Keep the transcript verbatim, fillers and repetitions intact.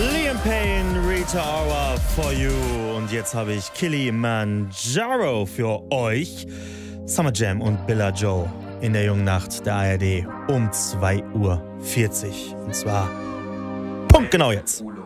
Liam Payne, Rita Ora for you. Und jetzt habe ich Kilimanjaro für euch. Summer Jam und Billa Joe in der jungen Nacht der A R D um zwei Uhr vierzig. Und zwar punktgenau jetzt.